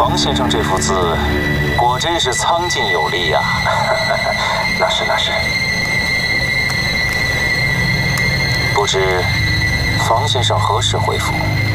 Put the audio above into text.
房先生这幅字，果真是苍劲有力呀。那是那是。不知房先生何时回府？